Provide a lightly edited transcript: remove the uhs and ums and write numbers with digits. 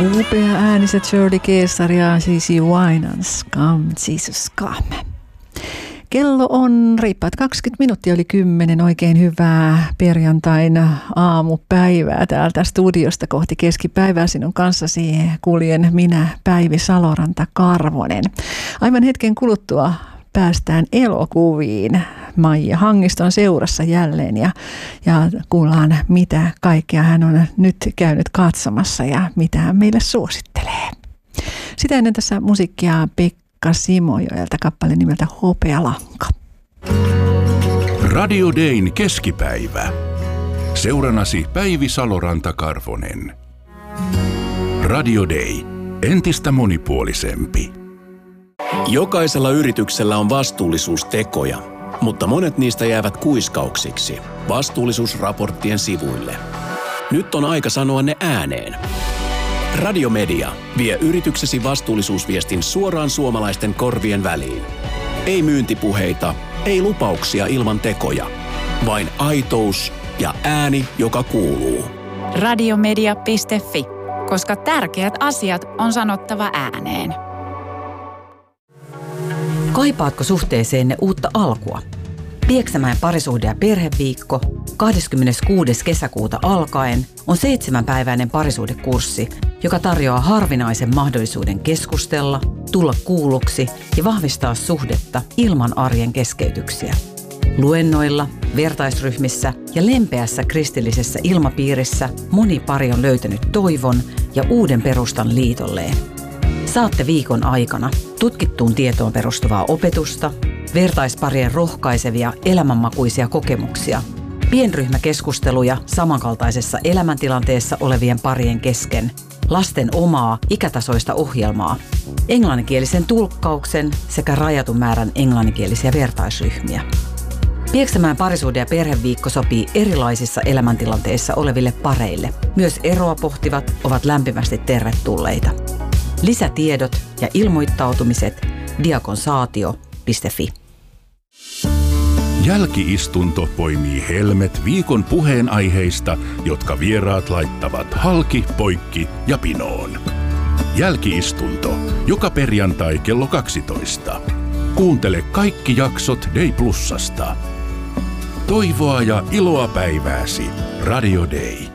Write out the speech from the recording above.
Upea ääniset Shirley Caesar ja C.C. Winans, Come Jesus Come. Kello on reippaat 20 minuuttia yli 10. Oikein hyvää perjantain aamupäivää täältä studiosta kohti keskipäivää. Sinun kanssasi kuljen minä, Päivi Saloranta-Karvonen. Aivan hetken kuluttua päästään elokuviin Maija Hangiston seurassa jälleen ja kuullaan, mitä kaikkea hän on nyt käynyt katsomassa ja mitä hän meille suosittelee. Sitä ennen tässä musiikkia Pekka Simojoelta kappale nimeltä Hopealanka. Radio Dayn keskipäivä. Seuranasi Päivi Saloranta-Karvonen. Radio Day. Entistä monipuolisempi. Jokaisella yrityksellä on vastuullisuustekoja, mutta monet niistä jäävät kuiskauksiksi vastuullisuusraporttien sivuille. Nyt on aika sanoa ne ääneen. Radiomedia vie yrityksesi vastuullisuusviestin suoraan suomalaisten korvien väliin. Ei myyntipuheita, ei lupauksia ilman tekoja. Vain aitous ja ääni, joka kuuluu. Radiomedia.fi, koska tärkeät asiat on sanottava ääneen. Kaipaatko suhteeseenne uutta alkua? Pieksämäen parisuhde- ja perheviikko 26. kesäkuuta alkaen on 7-päiväinen parisuhdekurssi, joka tarjoaa harvinaisen mahdollisuuden keskustella, tulla kuulluksi ja vahvistaa suhdetta ilman arjen keskeytyksiä. Luennoilla, vertaisryhmissä ja lempeässä kristillisessä ilmapiirissä moni pari on löytänyt toivon ja uuden perustan liitolleen. Saatte viikon aikana tutkittuun tietoon perustuvaa opetusta, vertaisparien rohkaisevia elämänmakuisia kokemuksia, pienryhmäkeskusteluja samankaltaisessa elämäntilanteessa olevien parien kesken, lasten omaa ikätasoista ohjelmaa, englanninkielisen tulkkauksen sekä rajatun määrän englanninkielisiä vertaisryhmiä. Pieksämäen parisuhde- ja perheviikko sopii erilaisissa elämäntilanteissa oleville pareille. Myös eroa pohtivat ovat lämpimästi tervetulleita. Lisätiedot ja ilmoittautumiset diakonsaatio.fi. Jälki-istunto poimii helmet viikon puheenaiheista, jotka vieraat laittavat halki, poikki ja pinoon. Jälki-istunto joka perjantai kello 12. Kuuntele kaikki jaksot Day Plusasta. Toivoa ja iloa päivääsi. Radio Day.